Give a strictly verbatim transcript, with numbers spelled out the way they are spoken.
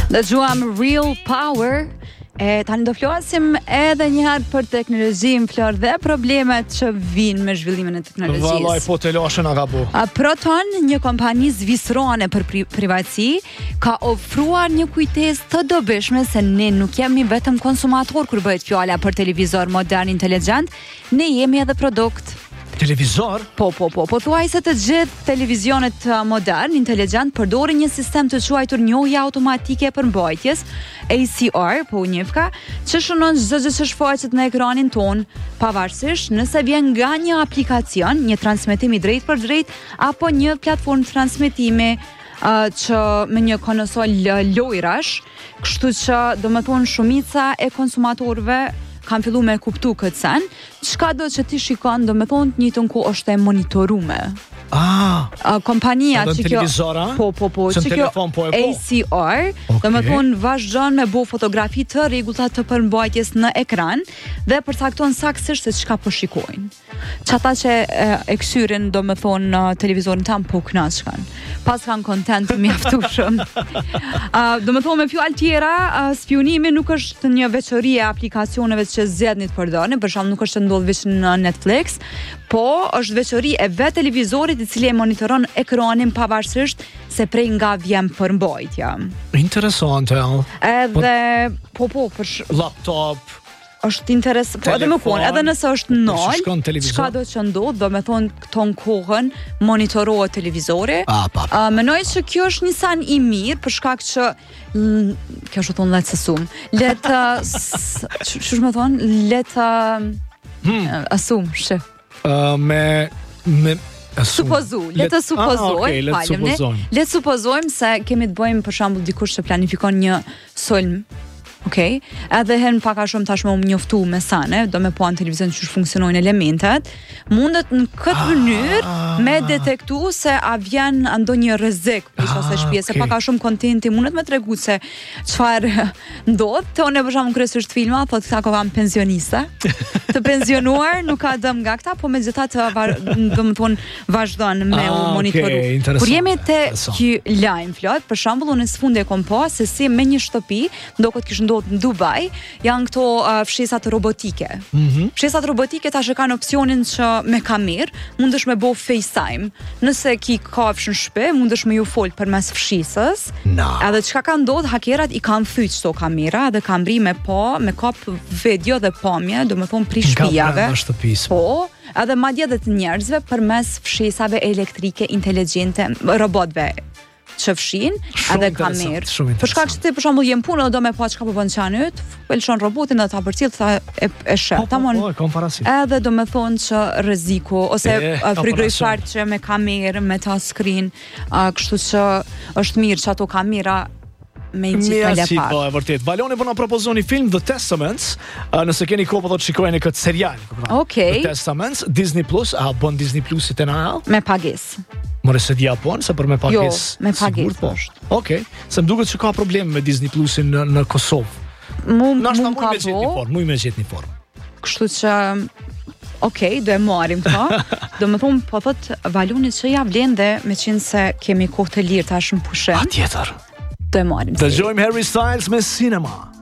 Dëgjuam Real Power. E tani do flasim edhe një herë për teknologjinë, Flor, dhe problemet që vijnë me zhvillimin e teknologjisë. Vallai, po të lashën a ka bu. Proton, një kompani zvisrone për pri privatësi, ka ofruar një kujtesë të dobishme se ne nuk jemi vetëm konsumator kur bëhet fjala për televizor modern inteligjent, ne jemi edhe produkt. Televizor? Po, po, po, po thuaj se të gjithë televizionet modern, inteligjent, përdorin një sistem të quajtur njohje automatike për mbajtjes, A C R, po njëfka, që shënon çdo gjë që shfaqet në ekranin ton, pavarësisht nëse vjen nga një aplikacion, një transmetim i drejt për drejt, apo një platformë transmetimi uh, që me një konsolë lojrash, kështu që domethënë shumica e konsumatorëve kam fillu me kuptu këtë sen, çka do që ti shikon, do me thonë të njëjtën kohë është e monitorume. Ah, uh, kompania që kjo po po po që kjo telefon, po, e po. A C R, okay. Do me thonë vazhdon me bo fotografi të rregullta të përmbajtjes në ekran dhe përcakton saktësisht se çka po shikojnë. Çata që e, e ksyrin do me thonë televizorin tam po kënaqen. Pas kanë kontent mjaftueshëm. uh, do me thonë me fjalë tjera, uh, spionimi nuk është një veçori e aplikacioneve që zgjedhni të përdorni, për shembull nuk është të ndodh vetëm në Netflix, po është veçori e vet televizorit i cili e monitoron ekranin pavarësisht se prej nga vjen përmbajtja. Interesante. Edhe po po për sh... laptop është interes, po edhe më kon, edhe nëse është nol, çka do të ndodh, do me thonë këto në kohën monitorohet televizori. Ah, pa, pa. Uh, menoj se kjo është një san i mirë për shkak që l... kjo është thonë letë sësum. Letë ç'është më thonë, letë hmm. asum, shë. Uh, me me Supozu, le të supozojmë, ah, okay, le të supozojmë. Le të supozojmë se kemi të bëjmë për shembull dikush që planifikon një sulm. Okej, okay. Edhe herën pak a shumë tashmë më njoftu me sane, do me po në televizion që funksionojnë elementet, mundet në këtë mënyrë ah, me detektu se a vjen ndonjë rrezik për ah, ose shtëpi, se okay. Pak a shumë kontenti mundet me tregu se çfarë ndodh. Te unë për shembull kryesisht filma, po këta ko kam pensioniste, të pensionuar, nuk ka dëm nga këta, po megjithatë do të thonë vazhdon me ah, u monitoru. Okay, kur jemi te ky lajm Flot, për shembull unë sfundi e kom po se si me një shtëpi, ndokot kishte ndodhur në Dubai, janë këto uh, fshesat robotike. Mm-hmm. Fshesat robotike tash e kanë opsionin që me kamerë mundesh me bo FaceTime. Nëse ki kafshë në shtëpi, mundesh me ju fol përmes fshisës. No. Edhe çka ka ndodhur, hakerat i kanë thyç këto kamera dhe kanë bri me pa, me kap video dhe pamje, domethënë pri shtëpive. Po, edhe madje edhe të njerëzve përmes fshesave elektrike inteligjente, robotëve që fshin, edhe kamerë. Për shkak që ti për shembull jem punë, do me pa çka po bën çanët, pëlqen robotin dhe ta përcjell ta e, e sheh. Tamam. Edhe do me thonë që rreziku ose frigorifar që me kamerë, me touch screen, uh, kështu që është mirë që ato kamera me i gjithë me lepat. Po, e vërtet. Valoni po na propozoni film The Testaments, uh, nëse keni kohë po do të shikojeni këtë serial. Okay. The Testaments, Disney Plus, a bon Disney Plus i tenal? Me pagesë. More se di Japon, se për me pagesë. Jo, me pagesë po. Okej, se më duket që ka probleme me Disney Plusin në, në Kosovë. Mu mu ka po. Mu me gjetni formë. Kështu që okej, do e marrim këta. Do më thonë, po thot Valoni që ja vlen dhe me qenë se kemi kohë të lirë tash në pushim. Patjetër. Do e marrim. Dëgjojmë Harry Styles me Cinema.